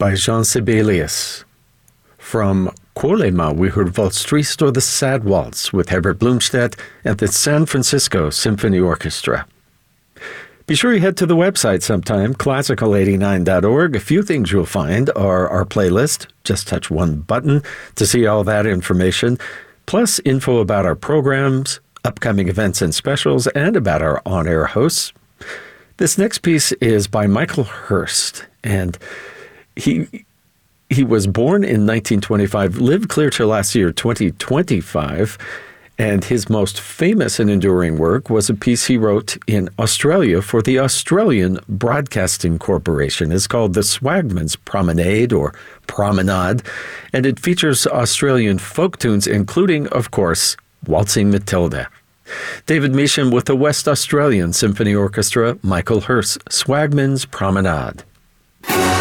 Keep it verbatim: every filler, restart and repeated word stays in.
by Jean Sibelius. From Colema, we heard Waltz Triste or the Sad Waltz with Herbert Blumstedt and the San Francisco Symphony Orchestra. Be sure you head to the website sometime, classical eighty-nine dot org. A few things you'll find are our playlist. Just touch one button to see all that information, plus info about our programs, upcoming events and specials, and about our on-air hosts. This next piece is by Michael Hurst, and he he was born in nineteen twenty-five, lived clear to last year, twenty twenty-five, and his most famous and enduring work was a piece he wrote in Australia for the Australian Broadcasting Corporation. It's called The Swagman's Promenade or Promenade, and it features Australian folk tunes, including, of course, Waltzing Matilda. David Measham with the West Australian Symphony Orchestra, Michael Hurst, Swagman's Promenade.